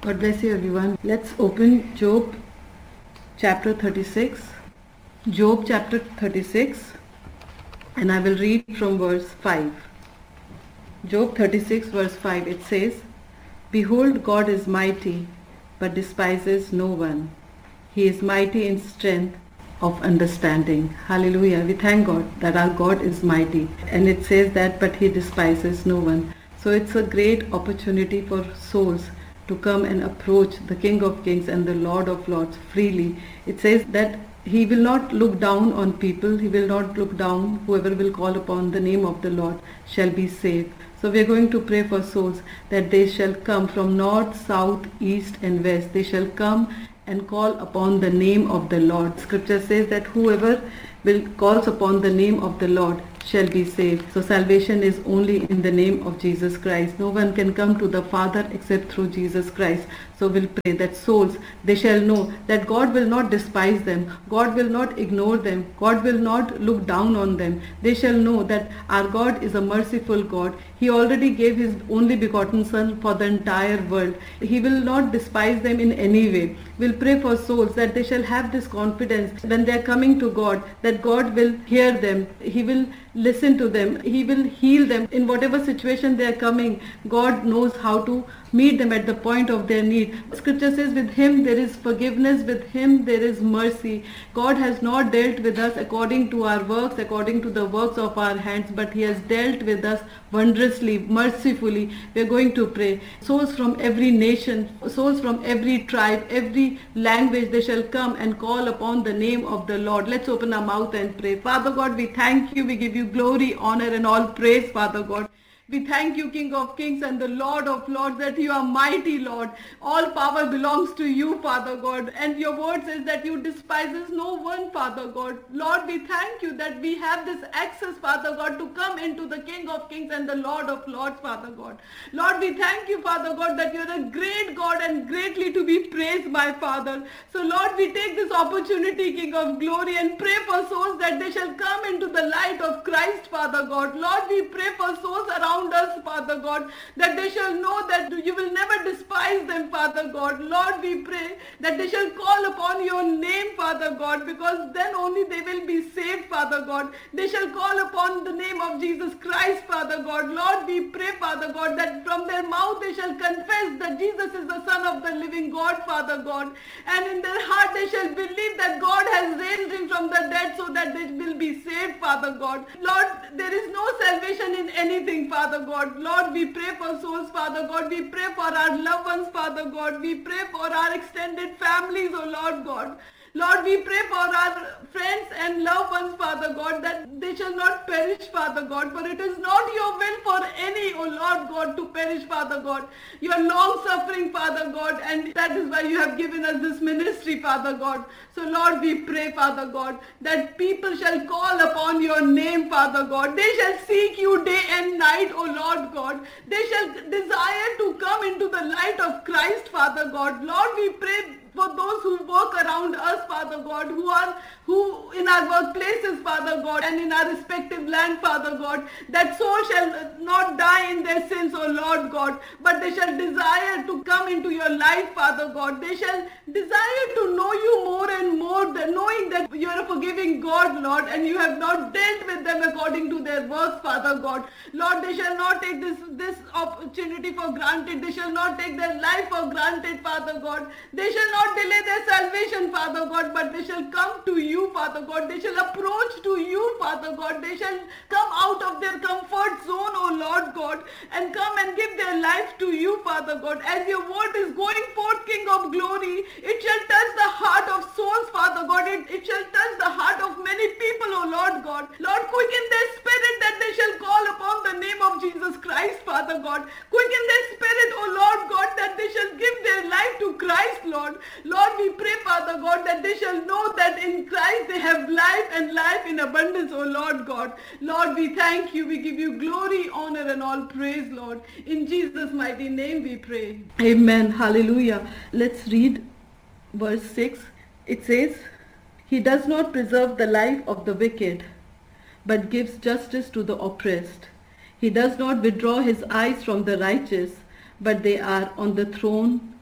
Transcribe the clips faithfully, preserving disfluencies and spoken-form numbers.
God bless you everyone. Let's open Job chapter thirty-six. Job chapter thirty-six, and I will read from verse five. Job thirty-six verse five, it says, "Behold, God is mighty, but despises no one. He is mighty in strength of understanding." Hallelujah. We thank God that our God is mighty. And it says that, but he despises no one. So it's a great opportunity for souls to come and approach the King of Kings and the Lord of Lords freely. It says that he will not look down on people. He will not look down. Whoever will call upon the name of the Lord shall be saved. So we are going to pray for souls that they shall come from north, south, east and west. They shall come and call upon the name of the Lord. Scripture says that whoever will calls upon the name of the Lord shall be saved. So salvation is only in the name of Jesus Christ. No one can come to the Father except through Jesus Christ. So we'll pray that souls, they shall know that God will not despise them. God will not ignore them. God will not look down on them. They shall know that our God is a merciful God. He already gave his only begotten Son for the entire world. He will not despise them in any way. We'll pray for souls that they shall have this confidence when they are coming to God, that God will hear them. He will listen to them. He will heal them in whatever situation they are coming. God knows how to meet them at the point of their need. Scripture says with him there is forgiveness, with him there is mercy. God has not dealt with us according to our works, according to the works of our hands, but he has dealt with us wondrously, mercifully. We are going to pray. Souls from every nation, souls from every tribe, every language, they shall come and call upon the name of the Lord. Let's open our mouth and pray. Father God, we thank you. We give you glory, honor and all praise, Father God. We thank you, King of Kings and the Lord of Lords, that you are mighty, Lord. All power belongs to you, Father God. And your word says that you despises no one, Father God. Lord, we thank you that we have this access, Father God, to come into the King of Kings and the Lord of Lords, Father God. Lord, we thank you, Father God, that you are a great God and greatly to be praised, my Father. So, Lord, we take this opportunity, King of Glory, and pray for souls that they shall come into the light of Christ, Father God. Lord, we pray for souls around us, Father God, that they shall know that you will never despise them, Father God. Lord, we pray that they shall call upon your name, Father God, because then only they will be saved, Father God. They shall call upon the name of Jesus Christ, Father God. Lord, we pray, Father God, that from their mouth they shall confess that Jesus is the Son of the living God, Father God, and in their heart they shall believe that God has raised him from the dead so that they will be saved, Father God. Lord, there is no salvation in anything, Father God. Lord, we pray for souls, Father God. We pray for our loved ones, Father God. We pray for our extended families, oh Lord God. Lord, we pray for our friends and loved ones, Father God, that they shall not perish, Father God, for it is not your will for any, O Lord God, to perish, Father God. You are long-suffering, Father God, and that is why you have given us this ministry, Father God. So, Lord, we pray, Father God, that people shall call upon your name, Father God. They shall seek you day and night, O Lord God. They shall desire to come into the light of Christ, Father God. Lord, we pray for those who work around us, Father God, who are who in our workplaces, Father God, and in our respective land, Father God, that soul shall not die in their sins, O Lord God, but they shall desire to come into your life, Father God. They shall desire to know you more and more, knowing that you are a forgiving God, Lord, and you have not dealt with them according to their works, Father God. Lord, they shall not take this, this opportunity for granted. They shall not take their life for granted, Father God. They shall not delay their salvation, Father God, but they shall come to you, Father God. They shall approach to you, Father God. They shall come out of their comfort zone, O Lord God, and come and give their life to you, Father God. As your word is going forth, King of Glory, it shall touch the heart of souls, Father God. It, it shall touch the heart of many people, O Lord God. Lord, quicken their spirit that they shall call upon the name of Jesus Christ, Father God. Quicken their spirit, O Lord God, that they shall give their life to Christ, Lord. Lord, we pray, Father God, that they shall know that in Christ they have life and life in abundance, O Lord God. Lord, we thank you. We give you glory, honor, and all praise, Lord. In Jesus' mighty name we pray. Amen. Hallelujah. Let's read verse six. It says, "He does not preserve the life of the wicked, but gives justice to the oppressed. He does not withdraw his eyes from the righteous, but they are on the throne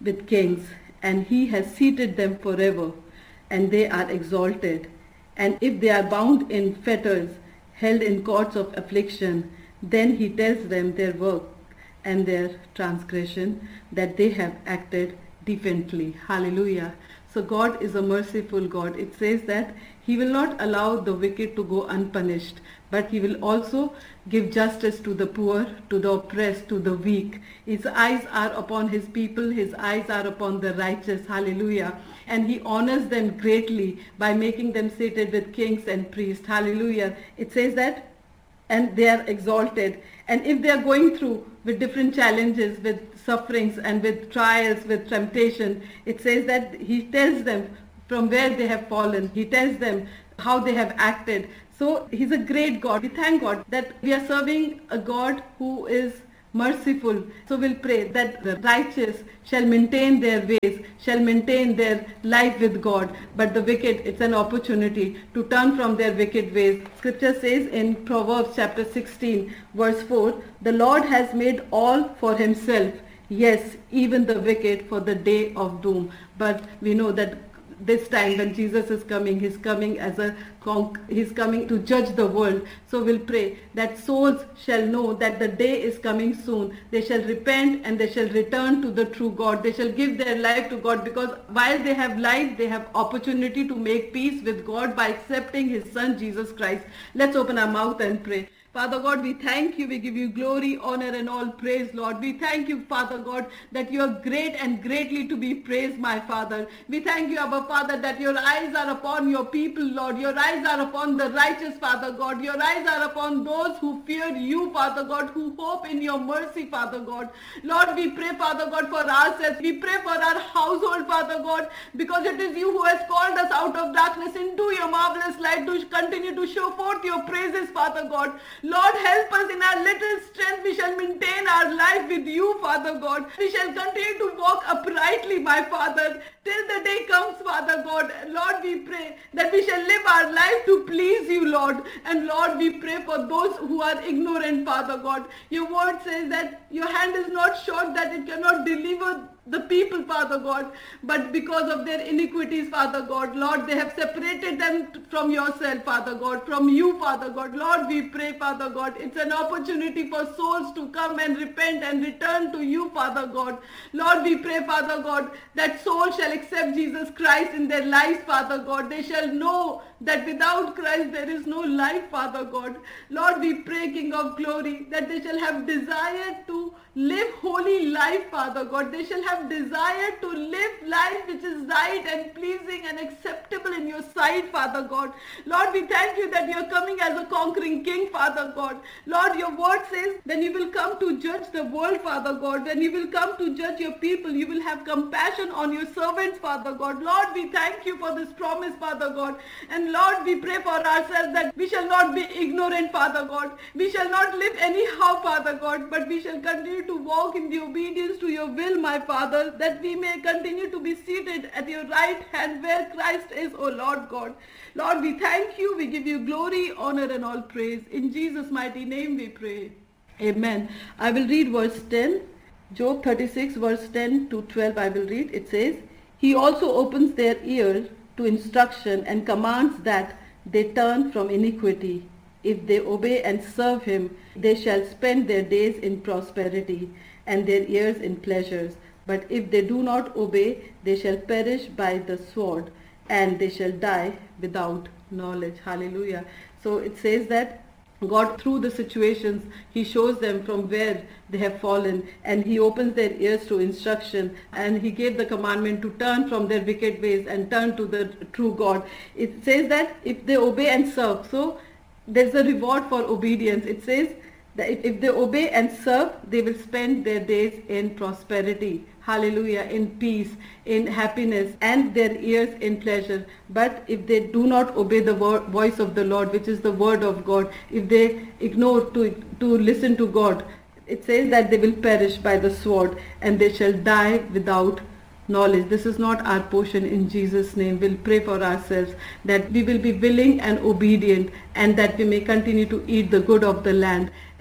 with kings, and he has seated them forever, and they are exalted. And if they are bound in fetters, held in cords of affliction, then he tells them their work and their transgression, that they have acted defiantly. Hallelujah. So God is a merciful God. It says that he will not allow the wicked to go unpunished, but he will also give justice to the poor, to the oppressed, to the weak. His eyes are upon his people. His eyes are upon the righteous. Hallelujah. And he honors them greatly by making them seated with kings and priests. Hallelujah. It says that, and they are exalted. And if they are going through with different challenges, with sufferings and with trials, with temptation, it says that he tells them from where they have fallen. He tells them how they have acted. So he's a great God. We thank God that we are serving a God who is merciful. So we'll pray that the righteous shall maintain their ways, shall maintain their life with God. But the wicked, it's an opportunity to turn from their wicked ways. Scripture says in Proverbs chapter sixteen, verse four, the Lord has made all for himself. Yes, even the wicked for the day of doom. But we know that this time when Jesus is coming, he's coming as a conk, he's coming to judge the world. So we'll pray that souls shall know that the day is coming soon. They shall repent and they shall return to the true God. They shall give their life to God, because while they have life, they have opportunity to make peace with God by accepting his son Jesus Christ. Let's open our mouth and pray. Father God, we thank you. We give you glory, honor, and all praise, Lord. We thank you, Father God, that you are great and greatly to be praised, my Father. We thank you, Abba Father, that your eyes are upon your people, Lord. Your eyes are upon the righteous, Father God. Your eyes are upon those who fear you, Father God, who hope in your mercy, Father God. Lord, we pray, Father God, for ourselves. We pray for our household, Father God, because it is you who has called us out of darkness into your marvelous light to continue to show forth your praises, Father God. Lord, help us in our little strength. We shall maintain our life with you, Father God. We shall continue to walk uprightly, my Father, till the day comes, Father God. Lord, we pray that we shall live our life to please you, Lord. And Lord, we pray for those who are ignorant, Father God. Your word says that your hand is not short that it cannot deliver the people, Father God, but because of their iniquities, Father God, Lord, they have separated them from yourself, Father God, from you, Father God. Lord, we pray, Father God, it's an opportunity for souls to come and repent and return to you, Father God. Lord, we pray, Father God, that souls shall accept Jesus Christ in their lives, Father God. They shall know that without Christ there is no life, Father God. Lord, we pray, King of glory, that they shall have desire to live holy life, Father God. They shall have desire to live life which is right and pleasing and acceptable in your sight, Father God. Lord, we thank you that you are coming as a conquering king, Father God. Lord, your word says when you will come to judge the world, Father God, when you will come to judge your people, you will have compassion on your servants, Father God. Lord, we thank you for this promise, Father God. And Lord, we pray for ourselves that we shall not be ignorant, Father God. We shall not live anyhow, Father God, but we shall continue to walk in the obedience to your will, my Father, that we may continue to be seated at your right hand where Christ is, O Lord God. Lord, we thank you. We give you glory, honor, and all praise. In Jesus' mighty name we pray. Amen. I will read verse ten. Job thirty-six, verse ten to twelve, I will read. It says, he also opens their ears to instruction and commands that they turn from iniquity. If they obey and serve him, they shall spend their days in prosperity and their years in pleasures. But if they do not obey, they shall perish by the sword, and they shall die without knowledge. Hallelujah. So it says that God, through the situations, he shows them from where they have fallen, and he opens their ears to instruction, and he gave the commandment to turn from their wicked ways and turn to the true God. It says that if they obey and serve, so there's a reward for obedience. It says that if they obey and serve, they will spend their days in prosperity. Hallelujah. In peace, in happiness, and their years in pleasure. But if they do not obey the voice of the Lord, which is the word of God, if they ignore to, to listen to God, it says that they will perish by the sword and they shall die without knowledge. This is not our portion. In Jesus' name, we'll pray for ourselves that we will be willing and obedient, and that we may continue to eat the good of the land,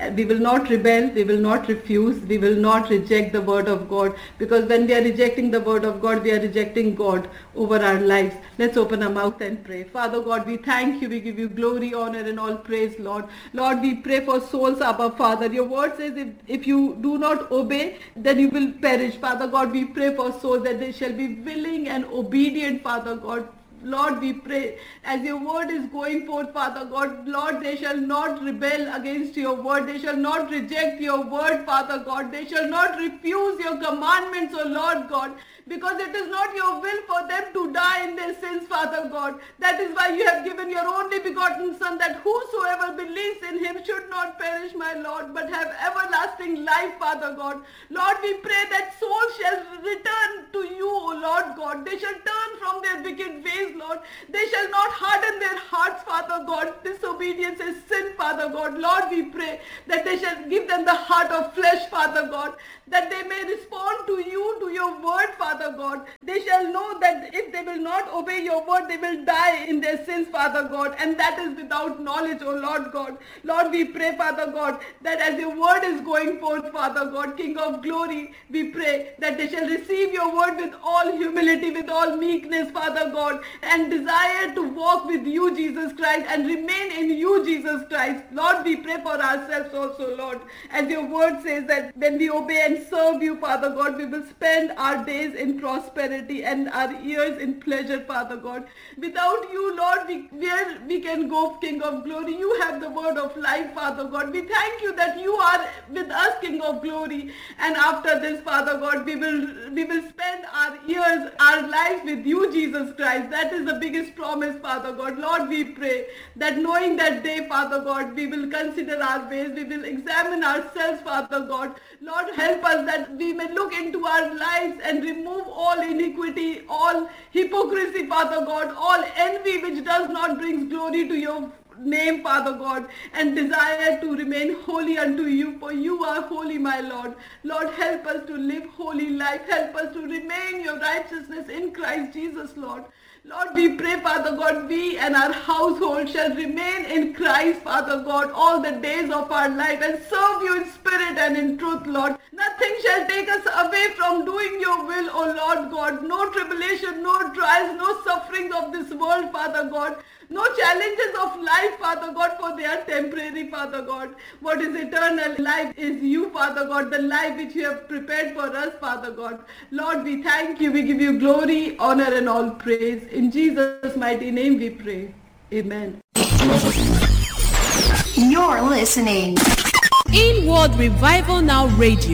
We will not rebel, we will not refuse, we will not reject the word of God, because when we are rejecting the word of God, we are rejecting God over our lives. Let's open our mouth and pray. Father God, we thank you, we give you glory, honor and all praise, Lord. Lord, we pray for souls, Abba Father. Your word says if, if you do not obey, then you will perish. Father God, we pray for souls that they shall be willing and obedient, Father God. Lord, we pray as your word is going forth, Father God, Lord, they shall not rebel against your word. They shall not reject your word, Father God. They shall not refuse your commandments, O Lord God, because it is not your will for them to die in their sins, Father God. That is why you have given your only begotten Son, that whosoever believes in him should not perish, my Lord, but have everlasting life, Father God. Lord, we pray that souls shall return to you, O Lord God. They shall turn from their wicked ways, Lord. They shall not harden their hearts, Father God. Disobedience is sin, Father God. Lord, we pray that they shall give them the heart of flesh, Father God, that they may respond to you, to your word, Father God. They shall know that if they will not obey your word, they will die in their sins, Father God, and that is without knowledge, O Lord God. Lord, we pray, Father God, that as your word is going forth, Father God, King of glory, we pray that they shall receive your word with all humility, with all meekness, Father God, and desire to walk with you, Jesus Christ, and remain in you, Jesus Christ. Lord, we pray for ourselves also, Lord, as your word says that when we obey and serve you, Father God, we will spend our days in prosperity and our years in pleasure, Father God. Without you, Lord, we, where we can go, King of glory? You have the word of life, Father God. We thank you that you are with us, King of glory. And after this, Father God, we will we will spend our years, our lives with you, Jesus Christ. That is the biggest promise, Father God. Lord, we pray that knowing that day, Father God, we will consider our ways, we will examine ourselves, Father God. Lord, help us that we may look into our lives and remove all iniquity, all hypocrisy, Father God, all envy which does not bring glory to your name, Father God, and desire to remain holy unto you, for you are holy, my Lord. Lord, help us to live holy life. Help us to remain your righteousness in Christ Jesus, Lord. Lord, we pray, Father God, we and our household shall remain in Christ, Father God, all the days of our life and serve you in spirit and in truth, Lord. Nothing shall take us away from doing your will, O Lord God. No tribulation, no trials, no sufferings of this world, Father God. No challenges of life, Father God, for they are temporary, Father God. What is eternal life is you, Father God, the life which you have prepared for us, Father God. Lord, we thank you. We give you glory, honor, and all praise. In Jesus' mighty name we pray. Amen. You're listening. Inward Revival Now Radio.